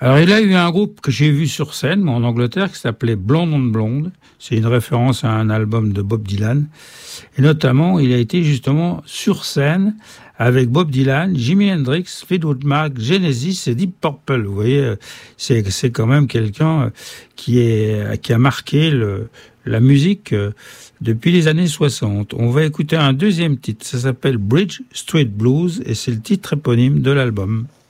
Alors, il a eu un groupe que j'ai vu sur scène, moi, en Angleterre, qui s'appelait Blonde on Blonde. C'est une référence à un album de Bob Dylan. Et notamment, il a été justement sur scène avec Bob Dylan, Jimi Hendrix, Fleetwood Mac, Genesis et Deep Purple. Vous voyez, c'est quand même quelqu'un qui a marqué la musique depuis les années 60. On va écouter un deuxième titre. Ça s'appelle Bridge Street Blues et c'est le titre éponyme de l'album.